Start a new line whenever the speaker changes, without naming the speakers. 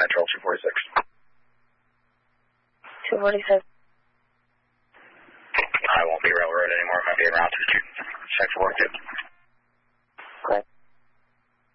Central 246.
246.
I won't be railroad anymore. I'm going to be around to check for work.